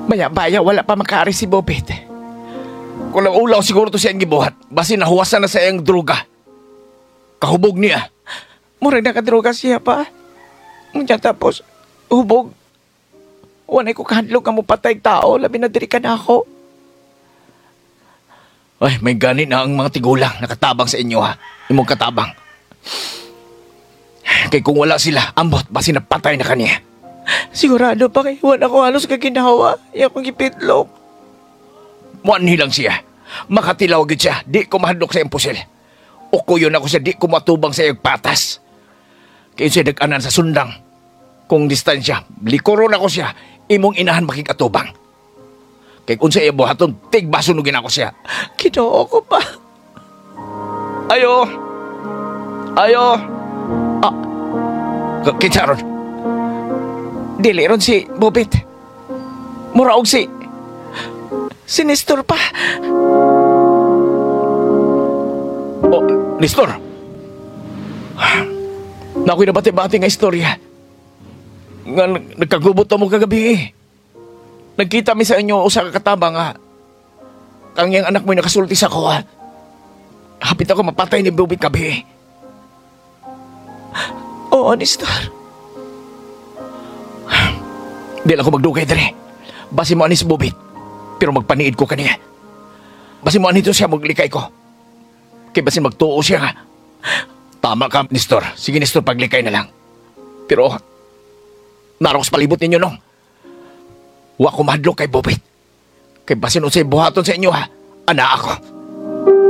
Baya-baya wala pa makaari si Bobet. Kung lang ulaw siguro to siyang gibuhat, basi nahuwasan na sa iyang droga. Kahubog niya. Murag nakadroga siya pa. Nga tapos, hubog. Wanay ko kahadlok ka mo patay tao, labi na diri ka na ako. Ay, may ganit na ang mga tigulang nakatabang sa inyo ha. Imong katabang. Kay kung wala sila, ambot, basi napatay na kaniya. Sigurado pa kay wala ko halos kaginawa. Iya kong gipitlok. Muanhi lang siya. Makatilaw gid siya, di ko mahadlok sa impusil. O kuyon ako siya, di ko matubang sa iyong patas. Kaya siya nag-anan sa sundang. Kung distansya, likoron ako siya, imong inahan makikatubang. Kaya kung sa iyo buhaton, tigbasunugin ako siya. Kinoo ko pa. Ayo! Ayo! Kitsaron. Dili ron si Bobet. Muraog si Nestor pa. Oh, Nestor. Nako'y nabati-bati nga istorya. Nga nagkagubot mo kagabi. Nagkita mi sa inyo usa ka kataba nga kang yang anak mo'y nakasulti sa ko. Hapit ako mapatay ni Bobet kabi. Oo, Nestor. Di lang ako magdugay dali. Basi mo anis Bobet, pero magpaniid ko kaniya. Basi mo anito siya maglikay ko. Kaya basi magtuo siya nga. Tama ka, Nestor. Sige, Nestor, paglikay na lang. Pero, narok sa palibot ninyo, no? Wa ko mahadlok kay Bobet. Kaya basi nun sa'y buhaton sa inyo, ha? Ana ako.